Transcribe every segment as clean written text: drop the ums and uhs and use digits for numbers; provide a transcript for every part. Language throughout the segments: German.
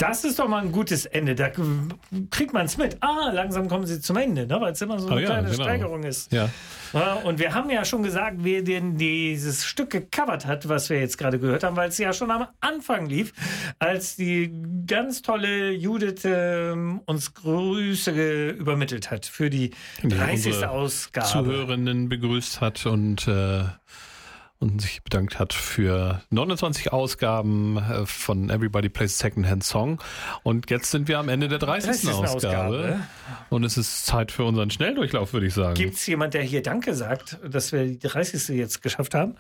Das ist doch mal ein gutes Ende. Da kriegt man es mit. Langsam kommen sie zum Ende, ne? Weil es immer so eine kleine Steigerung ist. Ja. Und wir haben ja schon gesagt, wer denn dieses Stück gecovert hat, was wir jetzt gerade gehört haben, weil es ja schon am Anfang lief, als die ganz tolle Judith uns Grüße übermittelt hat für die 30. Ausgabe. Zuhörenden begrüßt hat und sich bedankt hat für 29 Ausgaben von Everybody Plays a Secondhand Song. Und jetzt sind wir am Ende der 30. Ausgabe. Und es ist Zeit für unseren Schnelldurchlauf, würde ich sagen. Gibt es jemand, der hier Danke sagt, dass wir die 30. jetzt geschafft haben?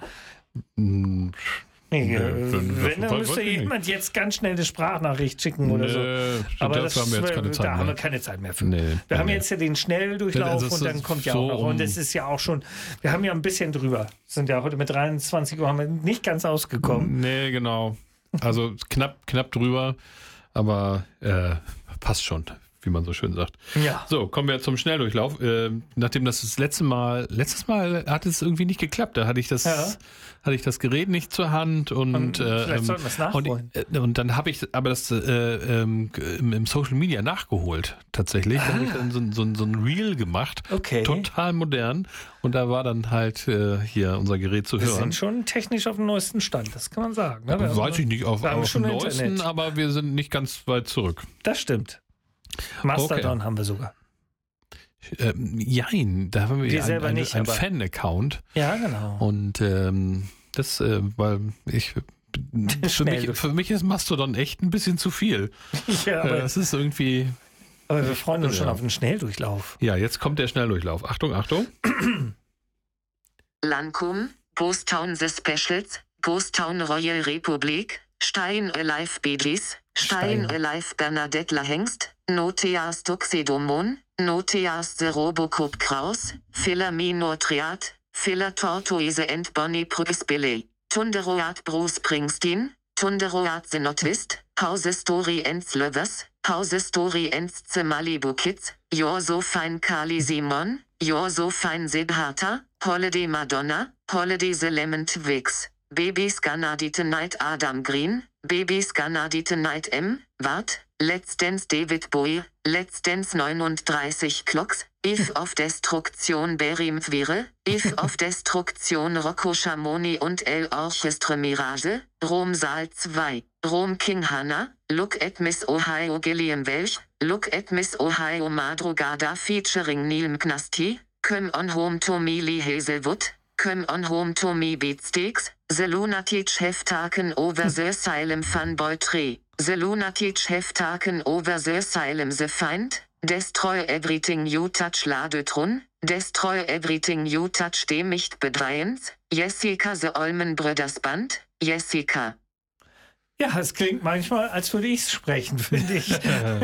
Wenn, dann müsste jemand jetzt ganz schnell eine Sprachnachricht schicken oder so. Aber da haben wir keine Zeit mehr für. Wir haben jetzt ja den Schnelldurchlauf und dann kommt ja auch noch. Und es ist ja auch schon, wir haben ja ein bisschen drüber. Sind ja heute mit 23 Uhr haben wir nicht ganz ausgekommen. Nee, genau. Also knapp drüber, aber passt schon, wie man so schön sagt. Ja. So, kommen wir zum Schnelldurchlauf. Nachdem das letztes Mal hat es irgendwie nicht geklappt. Da hatte ich das Gerät nicht zur Hand und vielleicht sollten wir es nachholen. Und dann habe ich aber das im Social Media nachgeholt, tatsächlich. Da habe ich dann so ein Reel gemacht. Okay. Total modern. Und da war dann halt hier unser Gerät zu hören. Wir sind schon technisch auf dem neuesten Stand, das kann man sagen. Ne? Weiß ich nicht, auf dem neuesten, aber wir sind nicht ganz weit zurück. Das stimmt. Mastodon haben wir sogar. Jein, da haben wir einen Fan-Account. Ja, genau. Und weil für mich ist Mastodon echt ein bisschen zu viel. Ja, aber das ist irgendwie. Aber wir freuen uns schon auf einen Schnelldurchlauf. Ja, jetzt kommt der Schnelldurchlauf. Achtung, Achtung. Lancôme, Ghost Town The Specials, Ghost Town Royal Republic, Stein Alive Bedlis, Stein Alive Bernadette Lahengst, Noteas Tuxedomon, Noteas The Robocop Kraus, Filler Minor Triad, Filler Tortoise and Bonnie Pruis Billy, Tunderoat Bruce Springsteen, Tunderoat The Notwist, House Story Ends Lovers, House Story Ends The Malibu Kids, You're So Fine Carly Simon, You're So Fine Siddhartha, Holiday Madonna, Holiday The Lemon Twigs, Baby's Gonna Die Tonight Adam Green, Baby's Gonna Die Tonight M, Wart, Let's Dance David Bowie, Let's Dance 39 Clocks, If of Destruktion Berim Twire, If of Destruktion Rocco Schamoni und El Orchestre Mirage, Rom Saal 2, Rom King Hannah, Look at Miss Ohio Gilliam Welch, Look at Miss Ohio Madrugada featuring Neil Mcnasty, Come on Home to Me Lee Hazelwood, Come on Home to Me Beatsteaks, The Lunatic Heftaken Over the Asylum Funboy Tree, The Lunatic Heftaken Over the Asylum The Find, Destroy Everything You Touch Ladetron, Destroy Everything You Touch Dem nicht bedreiens, Jessica The Allman Brothers Band, Jessica. Ja, es klingt manchmal, als würde ich es sprechen, finde ich.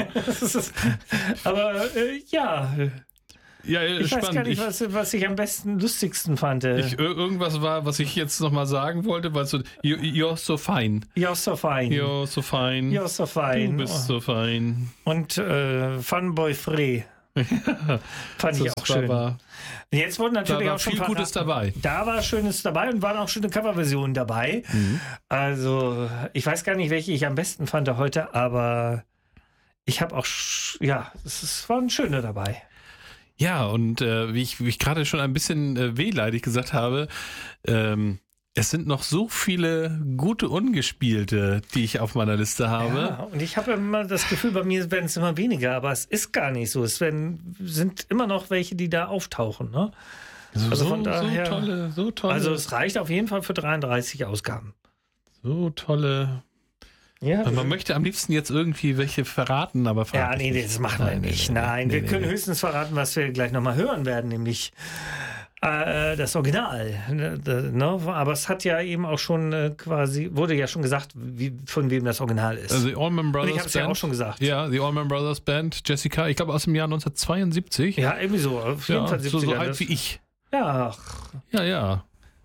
Aber ja... Ja, ich spannend. weiß gar nicht, was ich am lustigsten fand. Irgendwas war, was ich jetzt nochmal sagen wollte, weil so, you're so fine. You're so fine. You're so fine. You're so fine. Du bist so fein. Und Funboy Free. Fand ich auch schön. Jetzt wurden natürlich da war auch schon viel Gutes dabei. Da war Schönes dabei und waren auch schöne Coverversionen dabei. Also, ich weiß gar nicht, welche ich am besten fand heute, aber ich habe auch, es waren schöne dabei. Ja, und wie ich gerade schon ein bisschen wehleidig gesagt habe, es sind noch so viele gute Ungespielte, die ich auf meiner Liste habe. Ja, und ich habe immer das Gefühl, bei mir werden es immer weniger, aber es ist gar nicht so. Es sind immer noch welche, die da auftauchen. Ne? Also von daher, so tolle. Also es reicht auf jeden Fall für 33 Ausgaben. So tolle. Ja, man möchte am liebsten jetzt irgendwie welche verraten, aber das machen wir nicht. Nein, wir können höchstens verraten, was wir gleich nochmal hören werden, nämlich das Original. Aber es hat ja eben auch schon wurde ja schon gesagt, von wem das Original ist. The Allman Brothers Band. Ich habe es ja auch schon gesagt. Ja, The Allman Brothers Band, Jessica, ich glaube aus dem Jahr 1972. Ja, irgendwie so. Auf jeden Fall 70er. So alt wie ich. Ja. Ja.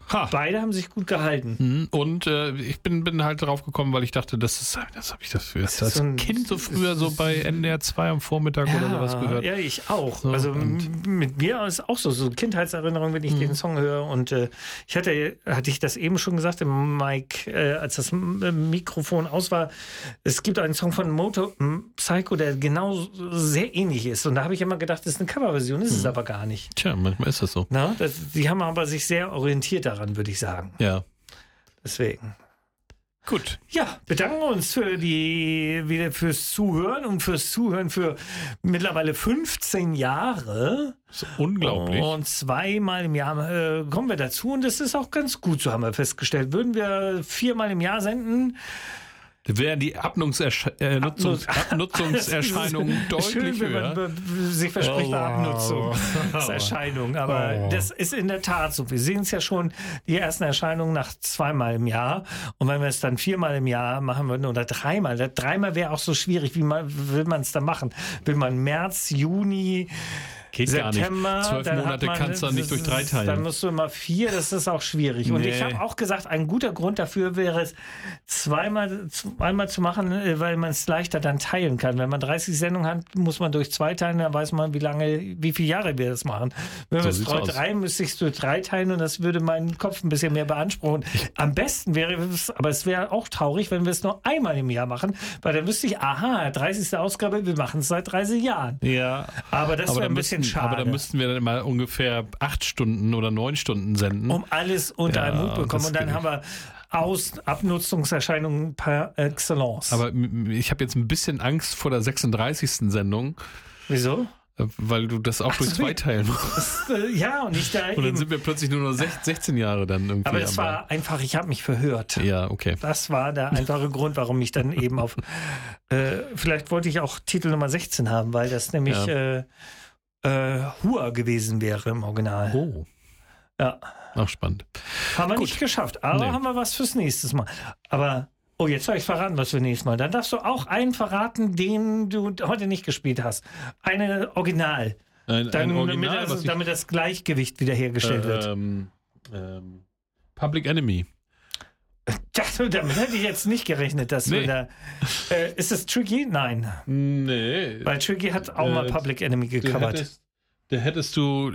Beide haben sich gut gehalten. Und ich bin halt drauf gekommen, weil ich dachte, das habe ich das als Kind so früher so bei NDR 2 am Vormittag oder sowas gehört. Ja, ich auch. So, also mit mir ist auch so Kindheitserinnerung, wenn ich den Song höre. Und ich hatte ich das eben schon gesagt im Mike, als das Mikrofon aus war, es gibt einen Song von Moto Psycho, der genau sehr ähnlich ist. Und da habe ich immer gedacht, das ist eine Coverversion, ist es aber gar nicht. Tja, manchmal ist das so. Na, die haben aber sich sehr orientiert daran, würde ich sagen. Ja. Deswegen. Gut. Ja, bedanken uns fürs Zuhören und fürs Zuhören für mittlerweile 15 Jahre. Das ist unglaublich. Und 2-mal im Jahr kommen wir dazu und das ist auch ganz gut, so haben wir festgestellt. Würden wir 4-mal im Jahr senden, wären die Abnutzungserscheinungen deutlich schön, höher. Wenn man sich verspricht bei Abnutzungserscheinungen. Aber das ist in der Tat so. Wir sehen es ja schon, die ersten Erscheinungen nach 2-mal im Jahr. Und wenn wir es dann 4-mal im Jahr machen würden oder 3-mal. 3-mal wäre auch so schwierig. Wie will man es dann machen? Will man März, Juni, Geht September, gar nicht. 12 Monate kannst du nicht durch 3 teilen. Dann musst du immer 4, das ist auch schwierig. Und ich habe auch gesagt, ein guter Grund dafür wäre es, zweimal zu machen, weil man es leichter dann teilen kann. Wenn man 30 Sendungen hat, muss man durch 2 teilen, dann weiß man, wie viele Jahre wir das machen. Wenn wir es 3, müsste ich es durch 3 teilen und das würde meinen Kopf ein bisschen mehr beanspruchen. Am besten wäre es, aber es wäre auch traurig, wenn wir es nur einmal im Jahr machen, weil dann wüsste ich, 30. Ausgabe, wir machen es seit 30 Jahren. Ja. Aber das wäre ein bisschen schade. Aber da müssten wir dann mal ungefähr 8 Stunden oder 9 Stunden senden. Um alles unter einen Hut bekommen. Und dann haben wir Abnutzungserscheinungen par excellence. Aber ich habe jetzt ein bisschen Angst vor der 36. Sendung. Wieso? Weil du das auch durch 2 teilen musst. Ja, und ich da und dann sind wir plötzlich nur noch 16 Jahre dann irgendwie. Aber es war einfach, ich habe mich verhört. Ja, okay. Das war der einfache Grund, warum ich dann eben auf vielleicht wollte ich auch Titel Nummer 16 haben, weil das nämlich Hua gewesen wäre im Original. Oh. Ja. Auch spannend. Haben wir nicht geschafft, aber haben wir was fürs nächste Mal. Aber, jetzt soll ich verraten, was für nächstes Mal. Dann darfst du auch einen verraten, den du heute nicht gespielt hast. Eine Original. Ein Original, damit das Gleichgewicht wiederhergestellt wird. Public Enemy. Damit hätte ich jetzt nicht gerechnet, dass wir da. Ist es Tricky? Nein. Nee. Weil Tricky hat auch mal Public Enemy gecovert. Da hättest du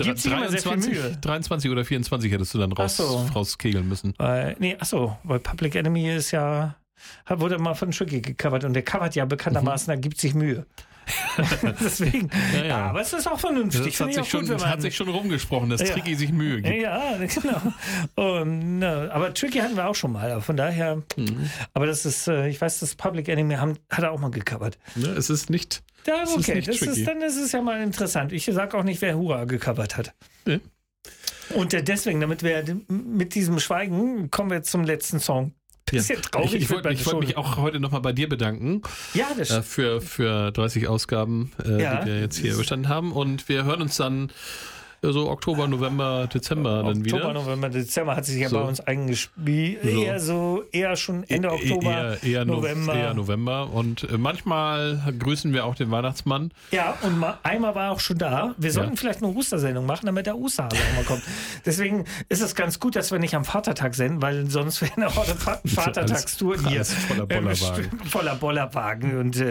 23 oder 24 hättest du dann rauskegeln müssen. Weil Public Enemy ist ja. Wurde mal von Tricky gecovert und der covert ja bekanntermaßen, da gibt sich Mühe. Deswegen, aber es ist auch vernünftig. Das hat sich schon rumgesprochen, dass Tricky sich Mühe gibt. Ja, genau. Aber Tricky hatten wir auch schon mal, von daher. Aber das ist, ich weiß, das Public Enemy hat er auch mal gecovert. Ja, es ist nicht. Ja, okay, dann ist es ja mal interessant. Ich sage auch nicht, wer Hurra gecovert hat. Ja. Und deswegen, damit wir mit diesem Schweigen kommen wir zum letzten Song. Bisschen traurig. Ich wollte mich auch heute nochmal bei dir bedanken. Ja, das für 30 Ausgaben, die wir jetzt hier überstanden haben. Und wir hören uns dann so Oktober, November, Dezember dann wieder. Oktober, November, Dezember hat sich ja bei uns eingespielt. Eher schon Ende Oktober, eher November. Eher November. Und manchmal grüßen wir auch den Weihnachtsmann. Ja, und einmal war er auch schon da. Wir sollten vielleicht eine Ostersendung machen, damit der Osterhase auch mal kommt. Deswegen ist es ganz gut, dass wir nicht am Vatertag senden, weil sonst wären auch Vatertagstouren hier. Voller Bollerwagen. Voller Bollerwagen. Und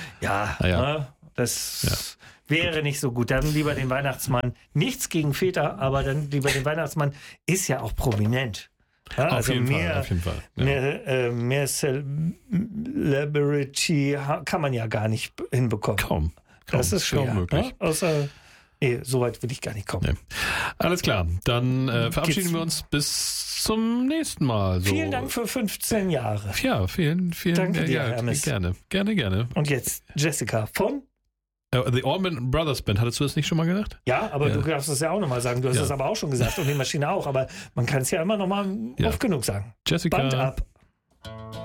das wäre nicht so gut. Dann lieber den Weihnachtsmann. Nichts gegen Väter, aber dann lieber den Weihnachtsmann. Ist ja auch prominent. Ja, auf jeden Fall. Ja. Mehr Celebrity kann man ja gar nicht hinbekommen. Kaum. Das ist schwer. Kaum möglich. Außer, so weit will ich gar nicht kommen. Nee. Alles klar. Dann verabschieden wir uns bis zum nächsten Mal. So. Vielen Dank für 15 Jahre. Ja, vielen Dank dir, Hermes. Gerne. Und jetzt Jessica von The Allman Brothers Band, hattest du das nicht schon mal gesagt? Ja, aber du darfst es ja auch nochmal sagen. Du hast es aber auch schon gesagt und die Maschine auch. Aber man kann es ja immer nochmal oft genug sagen. Jessica. Band ab.